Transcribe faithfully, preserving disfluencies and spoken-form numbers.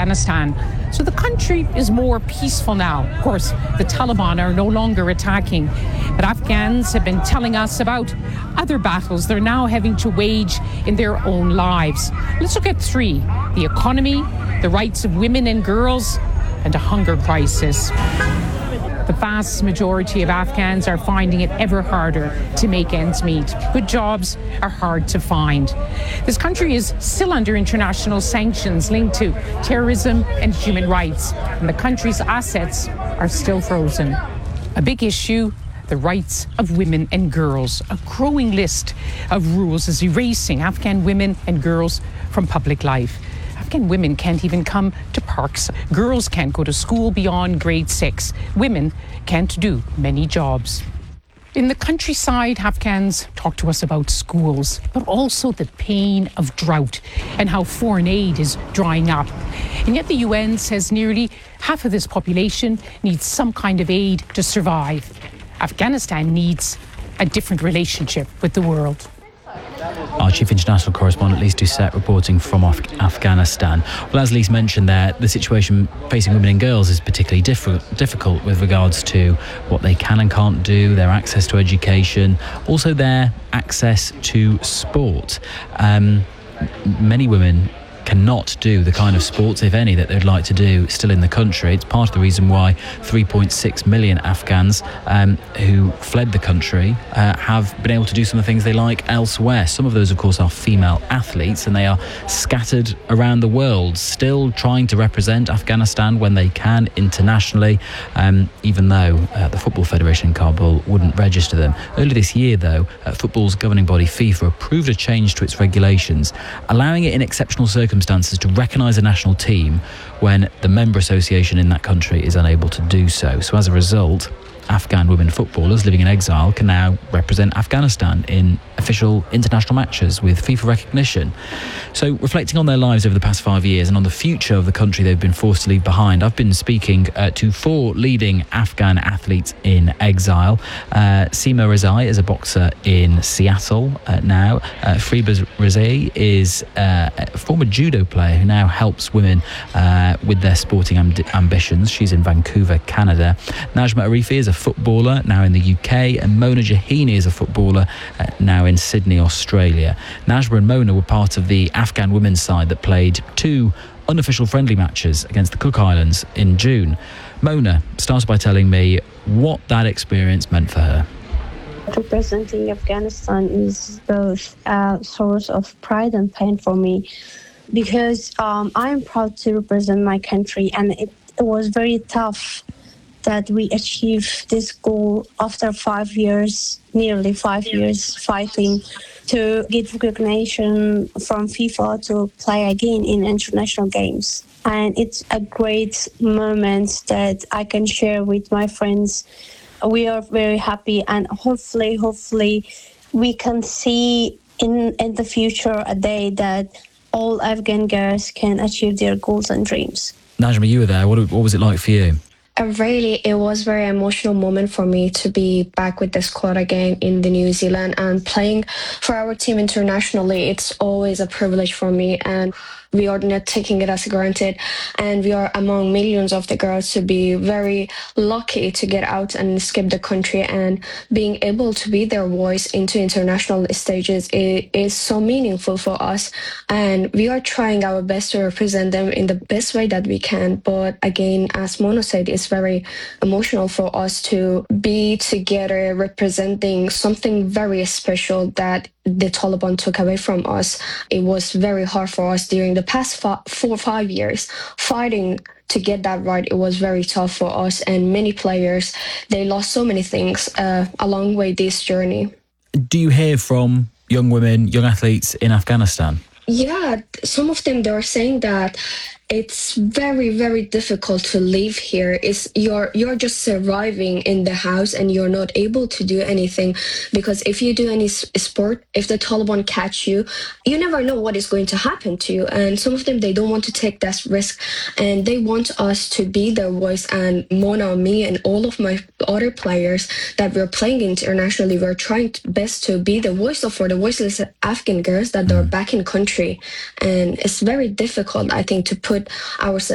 Afghanistan. So the country is more peaceful now. Of course, the Taliban are no longer attacking, but Afghans have been telling us about other battles they're now having to wage in their own lives. Let's look at three: the economy, the rights of women and girls, and a hunger crisis. The vast majority of Afghans are finding it ever harder to make ends meet. Good jobs are hard to find. This country is still under international sanctions linked to terrorism and human rights, and the country's assets are still frozen. A big issue: the rights of women and girls. A growing list of rules is erasing Afghan women and girls from public life. Afghan women can't even come to parks. Girls can't go to school beyond grade six. Women can't do many jobs. In the countryside, Afghans talk to us about schools, but also the pain of drought and how foreign aid is drying up. And yet the U N says nearly half of this population needs some kind of aid to survive. Afghanistan needs a different relationship with the world. Our chief international correspondent, Lise Doucet, reporting from Af- Afghanistan. Well, as Lise mentioned there, the situation facing women and girls is particularly diff- difficult with regards to what they can and can't do, their access to education, also their access to sport. Um, many women cannot do the kind of sports, if any, that they'd like to do still in the country. It's part of the reason why three point six million Afghans um, who fled the country uh, have been able to do some of the things they like elsewhere. Some of those, of course, are female athletes, and they are scattered around the world, still trying to represent Afghanistan when they can internationally, um, even though uh, the Football Federation in Kabul wouldn't register them. Earlier this year, though, uh, football's governing body FIFA approved a change to its regulations, allowing it in exceptional circumstances circumstances to recognise a national team when the member association in that country is unable to do so. So as a result, Afghan women footballers living in exile can now represent Afghanistan in official international matches with FIFA recognition. So reflecting on their lives over the past five years and on the future of the country they've been forced to leave behind, I've been speaking uh, to four leading Afghan athletes in exile. Uh, Seema Rezai is a boxer in Seattle uh, now. Uh, Freeba Rezai is uh, a former judo player who now helps women uh, with their sporting amb- ambitions. She's in Vancouver, Canada. Najma Arifi is a footballer now in the U K, and Mona Jahini is a footballer uh, now in Sydney, Australia. Najma and Mona were part of the Afghan women's side that played two unofficial friendly matches against the Cook Islands in June. Mona started by telling me what that experience meant for her. Representing Afghanistan is both a source of pride and pain for me, because um, I am proud to represent my country, and it, it was very tough that we achieved this goal after five years, nearly five years fighting to get recognition from FIFA to play again in international games. And it's a great moment that I can share with my friends. We are very happy, and hopefully, hopefully we can see in, in the future a day that all Afghan girls can achieve their goals and dreams. Najma, you were there. What, what was it like for you? Uh, really, it was a very emotional moment for me to be back with the squad again in the New Zealand and playing for our team internationally. It's always a privilege for me, and we are not taking it as granted. And we are among millions of the girls to be very lucky to get out and escape the country, and being able to be their voice into international stages is, is so meaningful for us. And we are trying our best to represent them in the best way that we can. But again, as Mona said, it's very emotional for us to be together representing something very special that the Taliban took away from us. It was very hard for us during the past five, four or five years fighting to get that right. It was very tough for us, and many players, they lost so many things uh, along the way this journey. Do you hear from young women, young athletes in Afghanistan? Yeah, some of them, they're saying that it's very, very difficult to live here. It's you're you're just surviving in the house, and you're not able to do anything, because if you do any sport, if the Taliban catch you, you never know what is going to happen to you. And some of them, they don't want to take that risk, and they want us to be their voice. And Mona, me, and all of my other players that we're playing internationally, we're trying best to be the voice of for the voiceless Afghan girls that are back in country. And it's very difficult, I think, to put ourselves